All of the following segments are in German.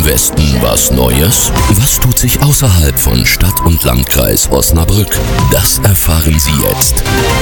Im Westen was Neues? Was tut sich außerhalb von Stadt und Landkreis Osnabrück? Das erfahren Sie jetzt.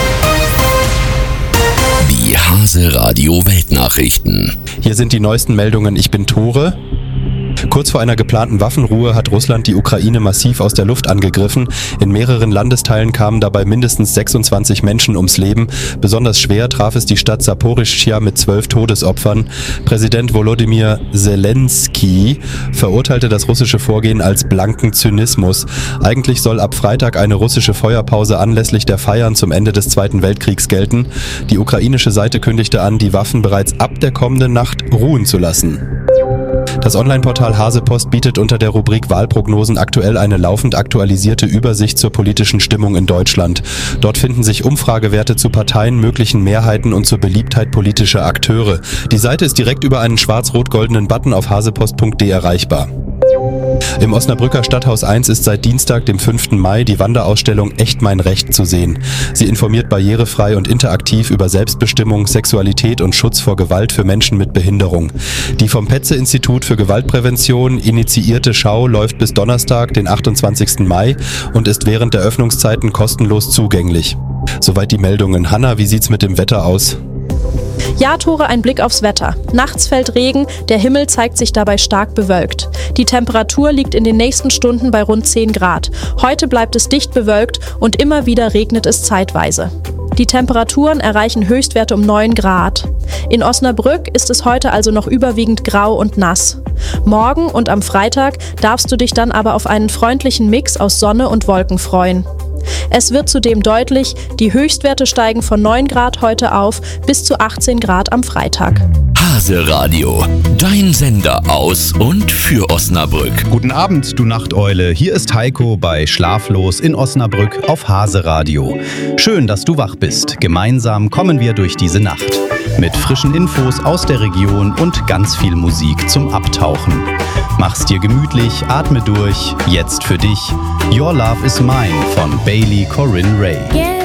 Die Hase Radio Weltnachrichten. Hier sind die neuesten Meldungen. Ich bin Tore. Kurz vor einer geplanten Waffenruhe hat Russland die Ukraine massiv aus der Luft angegriffen. In mehreren Landesteilen kamen dabei mindestens 26 Menschen ums Leben. Besonders schwer traf es die Stadt Saporischschja mit 12 Todesopfern. Präsident Volodymyr Zelensky verurteilte das russische Vorgehen als blanken Zynismus. Eigentlich soll ab Freitag eine russische Feuerpause anlässlich der Feiern zum Ende des Zweiten Weltkriegs gelten. Die ukrainische Seite kündigte an, die Waffen bereits ab der kommenden Nacht ruhen zu lassen. Das Online-Portal Hasepost bietet unter der Rubrik Wahlprognosen aktuell eine laufend aktualisierte Übersicht zur politischen Stimmung in Deutschland. Dort finden sich Umfragewerte zu Parteien, möglichen Mehrheiten und zur Beliebtheit politischer Akteure. Die Seite ist direkt über einen schwarz-rot-goldenen Button auf hasepost.de erreichbar. Im Osnabrücker Stadthaus 1 ist seit Dienstag, dem 5. Mai, die Wanderausstellung Echt mein Recht zu sehen. Sie informiert barrierefrei und interaktiv über Selbstbestimmung, Sexualität und Schutz vor Gewalt für Menschen mit Behinderung. Die vom Petze-Institut für Gewaltprävention initiierte Schau läuft bis Donnerstag, den 28. Mai und ist während der Öffnungszeiten kostenlos zugänglich. Soweit die Meldungen. Hanna, wie sieht's mit dem Wetter aus? Ja, Tore, ein Blick aufs Wetter. Nachts fällt Regen, der Himmel zeigt sich dabei stark bewölkt. Die Temperatur liegt in den nächsten Stunden bei rund 10 Grad. Heute bleibt es dicht bewölkt und immer wieder regnet es zeitweise. Die Temperaturen erreichen Höchstwerte um 9 Grad. In Osnabrück ist es heute also noch überwiegend grau und nass. Morgen und am Freitag darfst du dich dann aber auf einen freundlichen Mix aus Sonne und Wolken freuen. Es wird zudem deutlich, die Höchstwerte steigen von 9 Grad heute auf bis zu 18 Grad am Freitag. Hase Radio, dein Sender aus und für Osnabrück. Guten Abend, du Nachteule. Hier ist Heiko bei Schlaflos in Osnabrück auf Hase Radio. Schön, dass du wach bist. Gemeinsam kommen wir durch diese Nacht. Mit frischen Infos aus der Region und ganz viel Musik zum Abtauchen. Mach's dir gemütlich, atme durch. Jetzt für dich Your Love Is Mine von Bailey Corinne Ray.